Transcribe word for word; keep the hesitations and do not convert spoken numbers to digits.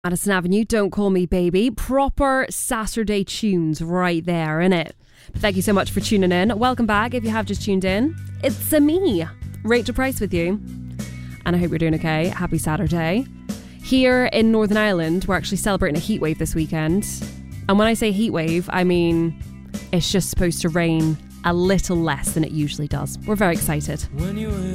Madison Avenue, Don't Call Me Baby. Proper Saturday tunes right there, innit? But thank you so much for tuning in. Welcome back if you have just tuned in. It's a me, Rachel Price, with you. And I hope you're doing okay. Happy Saturday. Here in Northern Ireland, we're actually celebrating a heatwave this weekend. And when I say heatwave, I mean it's just supposed to rain a little less than it usually does. We're very excited. When you